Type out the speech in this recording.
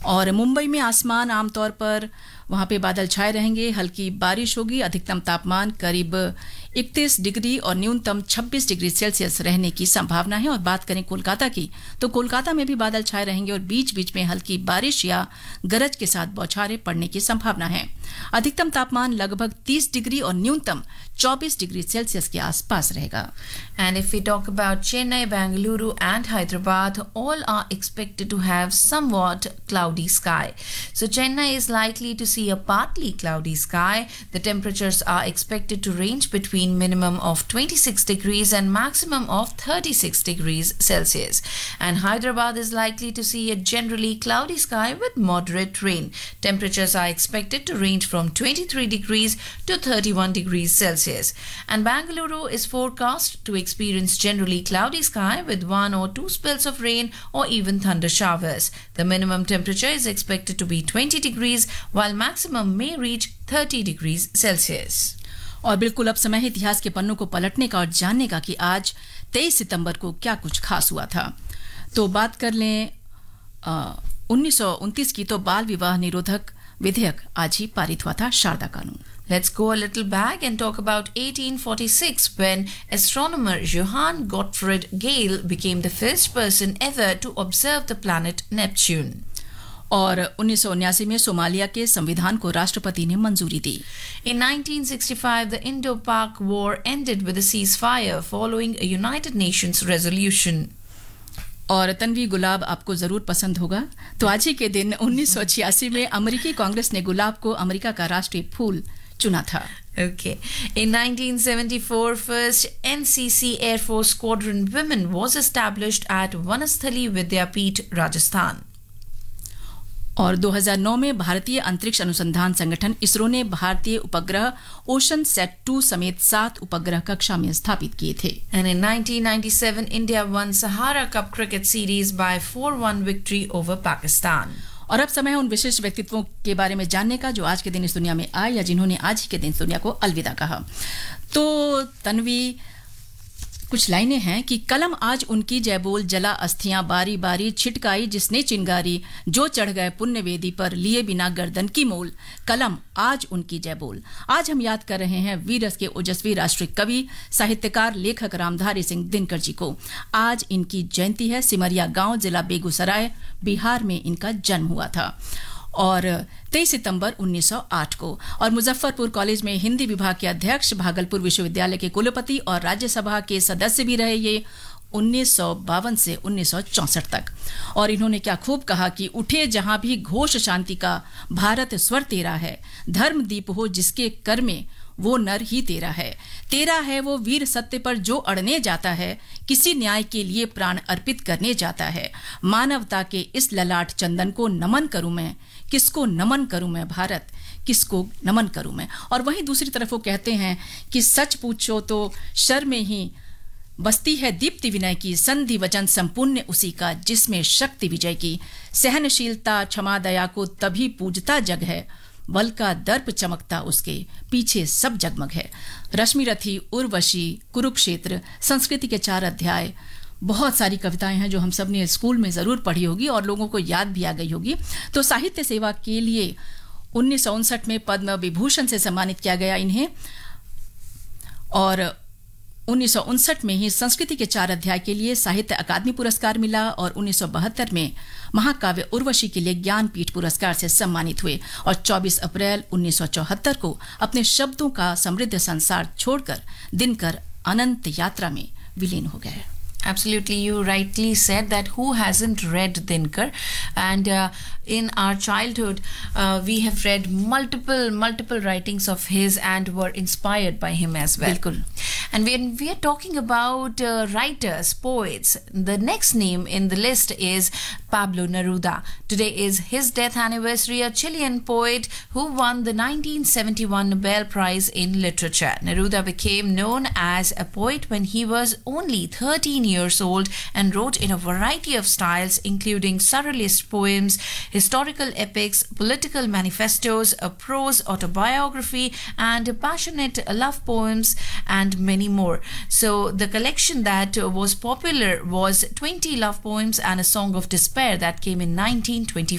और मुंबई में आसमान आमतौर पर वहां पे बादल छाए रहेंगे, हल्की बारिश होगी, अधिकतम तापमान करीब 31 डिग्री और न्यूनतम 26 डिग्री सेल्सियस रहने की संभावना है। और बात करें कोलकाता की, तो कोलकाता में भी बादल छाए रहेंगे और बीच बीच में हल्की बारिश या गरज के साथ बौछारें पड़ने की संभावना है। अधिकतम तापमान लगभग 30 डिग्री और न्यूनतम 24 डिग्री सेल्सियस के आसपास रहेगा। And if we talk about Chennai, Bengaluru and Hyderabad, all are expected to have somewhat cloudy sky. So Chennai is likely to see a partly cloudy sky. The temperatures are expected to range between minimum of 26 degrees and maximum of 36 degrees Celsius. And Hyderabad is likely to see a generally cloudy sky with moderate rain. Temperatures are expected to range from 23 degrees to 31 degrees Celsius. And Bengaluru is forecast to experience generally cloudy sky with 1 or 2 spells of rain or even thunder showers. The minimum temperature is expected to be 20 degrees while maximum may reach 30 degrees Celsius. और बिल्कुल अब समय है इतिहास के पन्नों को पलटने का और जानने का कि आज 23 सितंबर को क्या कुछ खास हुआ था। तो बात कर लें 1929 की, तो बाल विवाह निरोधक विधेयक आज ही पारित हुआ था, शारदा कानून। Let's go a little back and talk about 1846 when astronomer Johann Gottfried Galle became the first person ever to observe the planet Neptune. और 1979 में सोमालिया के संविधान को राष्ट्रपति ने मंजूरी दी। In 1965, the Indo-Pak War ended with a ceasefire following a United Nations resolution. और तन्वी, गुलाब आपको जरूर पसंद होगा, तो आज ही के दिन 1986 में अमेरिकी कांग्रेस ने गुलाब को अमेरिका का राष्ट्रीय फूल चुना था। Okay. In 1974, first NCC Air Force Squadron Women was established at Vanasthali Vidyapeeth, Rajasthan. और 2009 में भारतीय अंतरिक्ष अनुसंधान संगठन इसरो ने भारतीय उपग्रह ओशन सेट 2 समेत 7 उपग्रह कक्षा में स्थापित किए थे। And in 1997, India won Sahara Cup cricket series by 4-1 victory over Pakistan. और अब समय है उन विशिष्ट व्यक्तित्वों के बारे में जानने का जो आज के दिन इस दुनिया में आए या जिन्होंने आज ही के दिन इस दुनिया को अलविदा कहा। तो तन्वी, कुछ लाइनें हैं कि कलम आज उनकी जय बोल, जला अस्थियां बारी बारी, छिटकाई जिसने चिंगारी, जो चढ़ गए पुण्य वेदी पर लिए बिना गर्दन की मोल, कलम आज उनकी जय बोल। आज हम याद कर रहे हैं वीर रस के ओजस्वी राष्ट्रीय कवि, साहित्यकार, लेखक रामधारी सिंह दिनकर जी को। आज इनकी जयंती है। सिमरिया गांव, जिला बेगूसराय, बिहार में इनका जन्म हुआ था और 23 सितंबर 1908 को। और मुजफ्फरपुर कॉलेज में हिंदी विभाग के अध्यक्ष, भागलपुर विश्वविद्यालय के कुलपति और राज्यसभा के सदस्य भी रहे ये 1952 से 1964 तक। और इन्होंने क्या खूब कहा कि उठे जहां भी घोष शांति का, भारत स्वर तेरा है, धर्म दीप हो जिसके कर में, वो नर ही तेरा है, तेरा है वो वीर सत्य पर जो अड़ने जाता है, किसी न्याय के लिए प्राण अर्पित करने जाता है, मानवता के इस ललाट चंदन को नमन करूं मैं, किसको नमन करूं मैं भारत, किसको नमन करूं मैं। और वहीं दूसरी तरफ वो कहते हैं कि सच पूछो तो शर में ही बस्ती है दीप्ति विनय की, संधि वचन संपूर्ण उसी का, जिसमें शक्ति विजय की, सहनशीलता क्षमा दया को तभी पूजता जग है, बल का दर्प चमकता उसके पीछे सब जगमग है। रश्मि रथी, उर्वशी, कुरुक्षेत्र, संस्कृति के 4 अध्याय, बहुत सारी कविताएं हैं जो हम सब ने स्कूल में जरूर पढ़ी होगी और लोगों को याद भी आ गई होगी। तो साहित्य सेवा के लिए 1959 में पद्म विभूषण से सम्मानित किया गया इन्हें, और 1959 में ही संस्कृति के 4 अध्याय के लिए साहित्य अकादमी पुरस्कार मिला और 1972 में महाकाव्य उर्वशी के लिए ज्ञानपीठ पुरस्कार से सम्मानित हुए और 24 अप्रैल 1974 को अपने शब्दों का समृद्ध संसार छोड़कर दिनकर अनंत यात्रा में विलीन हो गए। Absolutely, you rightly said that who hasn't read Dinkar, and in our childhood we have read multiple writings of his and were inspired by him as well. बिल्कुल। And when we are talking about writers, poets, the next name in the list is Pablo Neruda. Today is his death anniversary, a Chilean poet who won the 1971 Nobel Prize in Literature. Neruda became known as a poet when he was only 13 years old and wrote in a variety of styles including surrealist poems, historical epics, political manifestos, a prose autobiography and passionate love poems and many more. So the collection that was popular was 20 love poems and a song of despair that came in 1925.